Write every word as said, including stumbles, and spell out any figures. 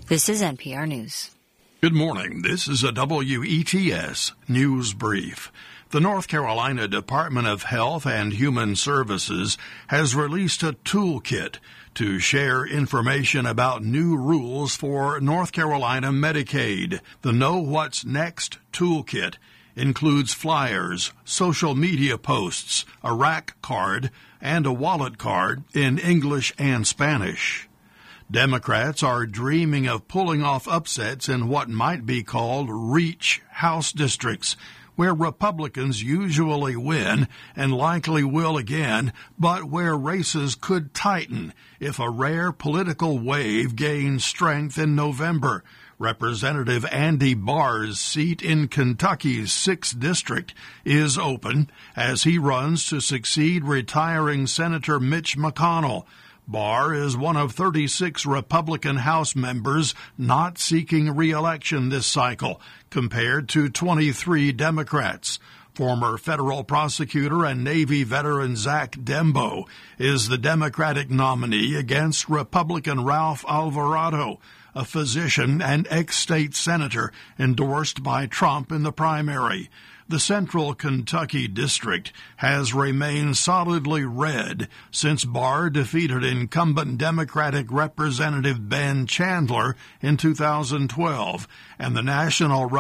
This is N P R News. Good morning. This is a W E T S News Brief. The North Carolina Department of Health and Human Services has released a toolkit to share information about new rules for North Carolina Medicaid. The Know What's Next toolkit includes flyers, social media posts, a rack card, and a wallet card in English and Spanish. Democrats are dreaming of pulling off upsets in what might be called reach House districts, where Republicans usually win and likely will again, but where races could tighten if a rare political wave gains strength in November. Representative Andy Barr's seat in Kentucky's sixth District is open as he runs to succeed retiring Senator Mitch McConnell. Barr is one of thirty-six Republican House members not seeking re-election this cycle, compared to twenty-three Democrats. Former federal prosecutor and Navy veteran Zach Dembo is the Democratic nominee against Republican Ralph Alvarado, a physician and ex-state senator endorsed by Trump in the primary. The Central Kentucky District has remained solidly red since Barr defeated incumbent Democratic Representative Ben Chandler in two thousand twelve, and the National